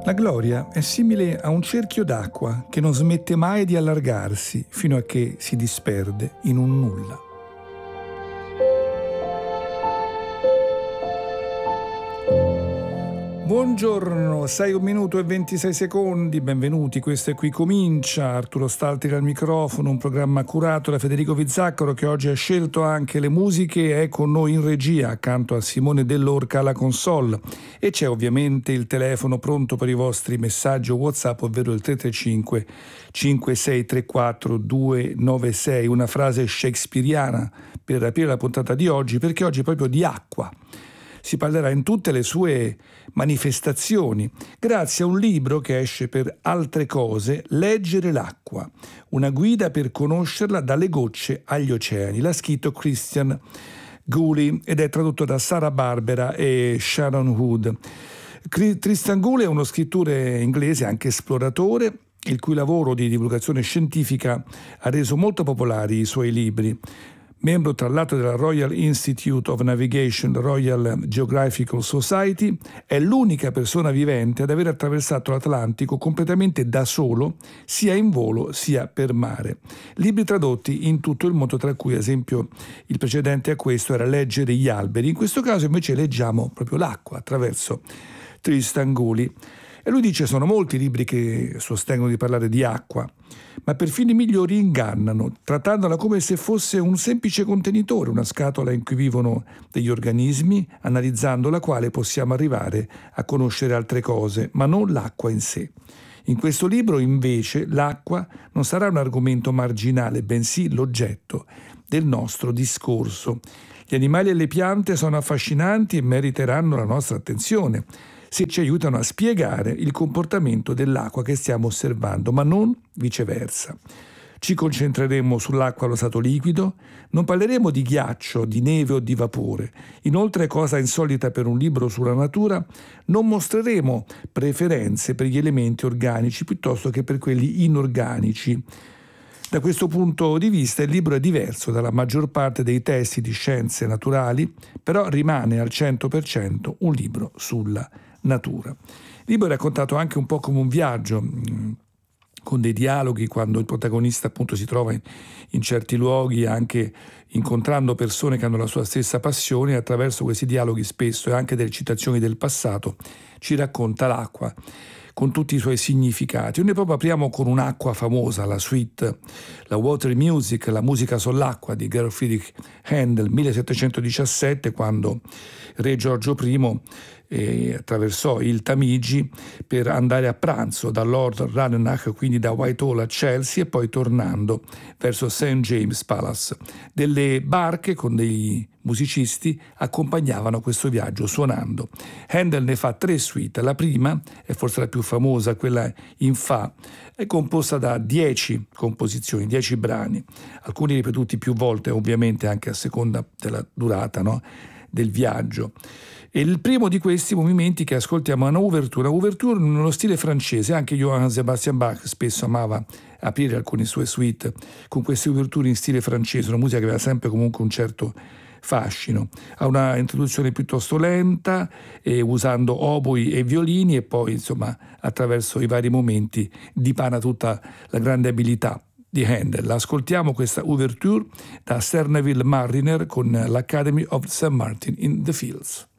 La gloria è simile a un cerchio d'acqua che non smette mai di allargarsi fino a che si disperde in un nulla. Buongiorno, 6 minuti e 26 secondi, benvenuti, questo è Qui Comincia, Arturo Stalteri al microfono, un programma curato da Federico Vizzaccaro che oggi ha scelto anche le musiche, è con noi in regia accanto a Simone Dell'Orca alla console e c'è ovviamente il telefono pronto per i vostri messaggi o WhatsApp, ovvero il 335 5634 296, una frase shakespeariana per aprire la puntata di oggi, perché oggi è proprio di acqua. Si parlerà in tutte le sue manifestazioni, grazie a un libro che esce per Altre cose, Leggere l'acqua, una guida per conoscerla dalle gocce agli oceani. L'ha scritto Christian Gooley ed è tradotto da Sara Barbera e Sharon Hood. Tristan Gooley è uno scrittore inglese, anche esploratore, il cui lavoro di divulgazione scientifica ha reso molto popolari i suoi libri. Membro tra l'altro della Royal Institute of Navigation, Royal Geographical Society, è l'unica persona vivente ad aver attraversato l'Atlantico completamente da solo, sia in volo sia per mare. Libri tradotti in tutto il mondo, tra cui ad esempio il precedente a questo era Leggere gli alberi. In questo caso invece leggiamo proprio l'acqua attraverso Tristan Gooley. E lui dice: sono molti i libri che sostengono di parlare di acqua, ma per fini migliori ingannano, trattandola come se fosse un semplice contenitore, una scatola in cui vivono degli organismi, analizzando la quale possiamo arrivare a conoscere altre cose, ma non l'acqua in sé. In questo libro, invece, l'acqua non sarà un argomento marginale, bensì l'oggetto del nostro discorso. Gli animali e le piante sono affascinanti e meriteranno la nostra attenzione se ci aiutano a spiegare il comportamento dell'acqua che stiamo osservando, ma non viceversa. Ci concentreremo sull'acqua allo stato liquido, non parleremo di ghiaccio, di neve o di vapore. Inoltre, cosa insolita per un libro sulla natura, non mostreremo preferenze per gli elementi organici piuttosto che per quelli inorganici. Da questo punto di vista il libro è diverso dalla maggior parte dei testi di scienze naturali, però rimane al 100% un libro sulla natura. Il libro è raccontato anche un po' come un viaggio, con dei dialoghi, quando il protagonista appunto si trova in certi luoghi, anche incontrando persone che hanno la sua stessa passione, e attraverso questi dialoghi spesso e anche delle citazioni del passato ci racconta l'acqua con tutti i suoi significati. Noi proprio apriamo con un'acqua famosa, la suite, la Water Music, la musica sull'acqua di Georg Friedrich Händel, 1717, quando re Giorgio I attraversò il Tamigi per andare a pranzo da Lord Ranelagh, quindi da Whitehall a Chelsea, e poi tornando verso St. James Palace. Delle barche con dei musicisti accompagnavano questo viaggio suonando. Händel ne fa 3 suite. La prima, è forse la più famosa, quella in Fa, è composta da 10 composizioni, 10 brani, alcuni ripetuti più volte, ovviamente anche a seconda della durata, no, del viaggio. E il primo di questi movimenti che ascoltiamo è un'ouverture nello stile francese. Anche Johann Sebastian Bach spesso amava aprire alcune sue suite con queste ouverture in stile francese, una musica che aveva sempre comunque un certo fascino. Ha una introduzione piuttosto lenta, usando oboi e violini, e poi insomma attraverso i vari momenti dipana tutta la grande abilità di Händel. Ascoltiamo questa ouverture da Cerneville Mariner con l'Academy of St. Martin in the Fields.